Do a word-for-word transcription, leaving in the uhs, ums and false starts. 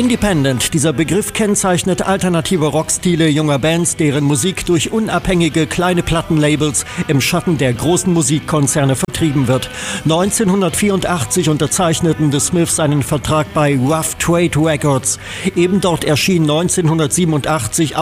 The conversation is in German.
Independent, dieser Begriff kennzeichnet alternative Rockstile junger Bands, deren Musik durch unabhängige kleine Plattenlabels im Schatten der großen Musikkonzerne vertrieben wird. neunzehnhundertvierundachtzig unterzeichneten The Smiths einen Vertrag bei Rough Trade Records. Eben dort erschien neunzehnhundertsiebenundachtzig